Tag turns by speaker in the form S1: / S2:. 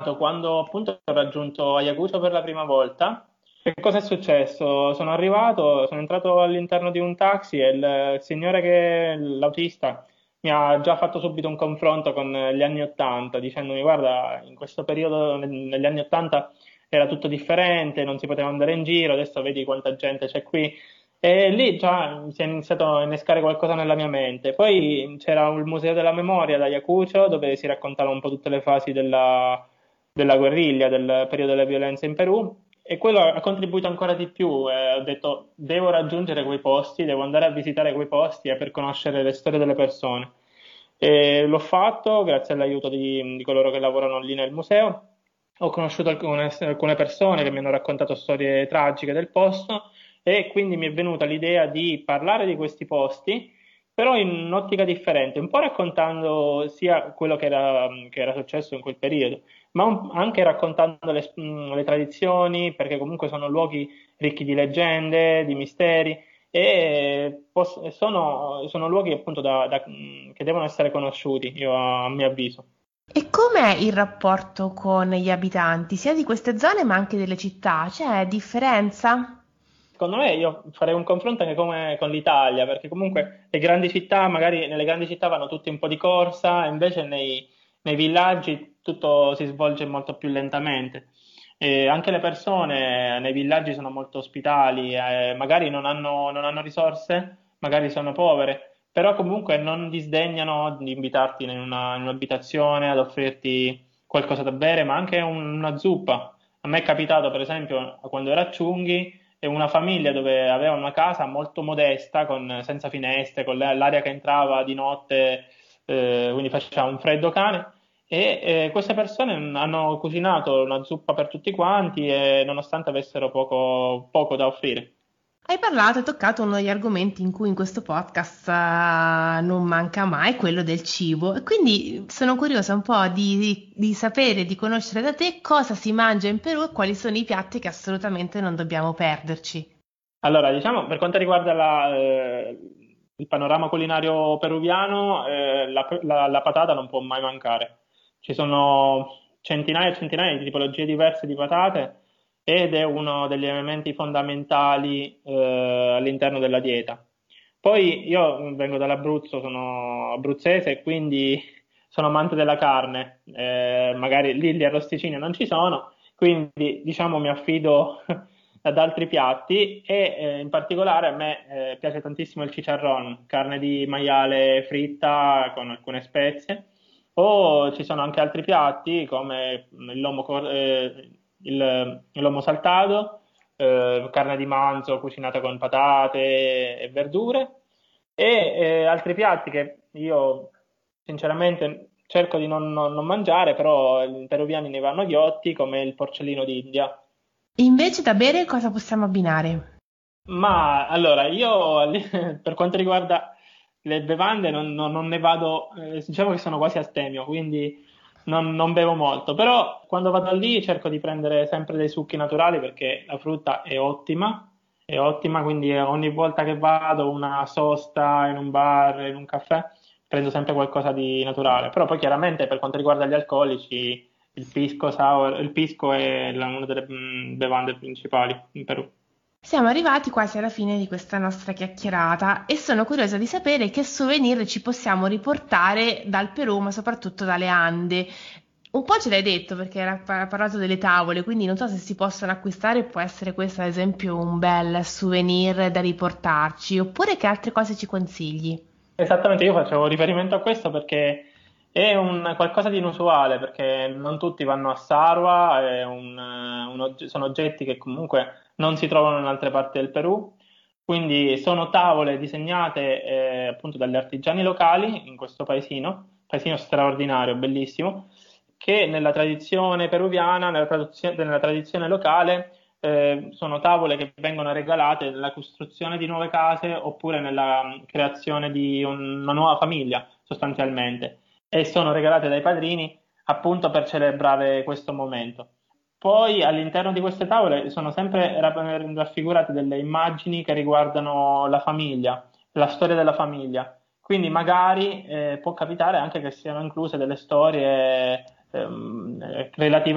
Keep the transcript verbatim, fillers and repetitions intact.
S1: ricordato quando appunto ho raggiunto Ayacucho per la prima volta. Che cosa è successo? Sono arrivato, sono entrato all'interno di un taxi e il, il signore che l'autista mi ha già fatto subito un confronto con gli anni Ottanta, dicendomi: guarda, in questo periodo, neg- negli anni Ottanta, era tutto differente, non si poteva andare in giro, adesso vedi quanta gente c'è qui. E lì già si è iniziato a innescare qualcosa nella mia mente. Poi c'era il Museo della Memoria ad Ayacucho, dove si raccontavano un po' tutte le fasi della, della guerriglia, del periodo delle violenze in Perù. E quello ha contribuito ancora di più. Eh, ho detto, devo raggiungere quei posti, devo andare a visitare quei posti, eh, per conoscere le storie delle persone. E l'ho fatto grazie all'aiuto di, di coloro che lavorano lì nel museo. Ho conosciuto alcune, alcune persone che mi hanno raccontato storie tragiche del posto e quindi mi è venuta l'idea di parlare di questi posti, però in un'ottica differente, un po' raccontando sia quello che era, che era successo in quel periodo, ma un- anche raccontando le, mh, le tradizioni, perché comunque sono luoghi ricchi di leggende, di misteri e pos- sono, sono luoghi appunto da- da- mh, che devono essere conosciuti, io, a, a mio avviso.
S2: E com'è il rapporto con gli abitanti, sia di queste zone ma anche delle città? C'è differenza?
S1: Secondo me io farei un confronto anche come con l'Italia, perché comunque le grandi città, magari nelle grandi città vanno tutti un po' di corsa, e invece nei, nei villaggi tutto si svolge molto più lentamente. E anche le persone nei villaggi sono molto ospitali, eh, magari non hanno, non hanno risorse, magari sono povere, però comunque non disdegnano di invitarti in una- in un'abitazione ad offrirti qualcosa da bere, ma anche un- una zuppa. A me è capitato, per esempio, quando ero a Ciunghi, e una famiglia dove aveva una casa molto modesta, con- senza finestre, con la- l'aria che entrava di notte, eh, quindi faceva un freddo cane. E eh, queste persone hanno cucinato una zuppa per tutti quanti, e nonostante avessero poco, poco da offrire.
S2: Hai parlato e toccato uno degli argomenti in cui in questo podcast eh, non manca mai, quello del cibo. E quindi sono curiosa un po' di, di, di sapere, di conoscere da te cosa si mangia in Perù e quali sono i piatti che assolutamente non dobbiamo perderci.
S1: Allora, diciamo, per quanto riguarda la, eh, il panorama culinario peruviano, eh, la, la- la patata non può mai mancare. Ci sono centinaia e centinaia di tipologie diverse di patate ed è uno degli elementi fondamentali, eh, all'interno della dieta. Poi io vengo dall'Abruzzo, sono abruzzese e quindi sono amante della carne. Eh, magari lì gli arrosticini non ci sono, quindi diciamo mi affido ad altri piatti e eh, in particolare a me eh, piace tantissimo il chicharrón, carne di maiale fritta con alcune spezie, o ci sono anche altri piatti come il lomo, cor- eh, il, il lomo saltato, eh, carne di manzo cucinata con patate e verdure, e eh, altri piatti che io sinceramente cerco di non, non- non mangiare, però i peruviani ne vanno ghiotti, come il porcellino d'India.
S2: E invece da bere cosa possiamo abbinare?
S1: Ma allora, io per quanto riguarda le bevande non, non- non ne vado, eh, diciamo che sono quasi astemio, quindi non, non bevo molto, però quando vado lì cerco di prendere sempre dei succhi naturali perché la frutta è ottima, è ottima, quindi ogni volta che vado una sosta in un bar, in un caffè, prendo sempre qualcosa di naturale, però poi chiaramente per quanto riguarda gli alcolici, il pisco sour, il pisco è la- una delle mm, bevande principali in Perù.
S2: Siamo arrivati quasi alla fine di questa nostra chiacchierata e sono curiosa di sapere che souvenir ci possiamo riportare dal Perù, ma soprattutto dalle Ande. Un po' ce l'hai detto perché hai pa- parlato delle tavole, quindi non so se si possono acquistare, può essere questo ad esempio un bel souvenir da riportarci, oppure che altre cose ci consigli.
S1: Esattamente, io facevo riferimento a questo perché è un qualcosa di inusuale, perché non tutti vanno a Sarwa, è un, eh, un ogge- sono oggetti che comunque non si trovano in altre parti del Perù, quindi sono tavole disegnate eh, appunto dagli artigiani locali in questo paesino, paesino straordinario, bellissimo, che nella tradizione peruviana, nella, traduzio- nella tradizione locale eh, sono tavole che vengono regalate nella costruzione di nuove case oppure nella mh, creazione di un- una nuova famiglia, sostanzialmente, e sono regalate dai padrini appunto per celebrare questo momento. Poi all'interno di queste tavole sono sempre rap- raffigurate delle immagini che riguardano la famiglia, la storia della famiglia. Quindi magari eh, può capitare anche che siano incluse delle storie ehm, relative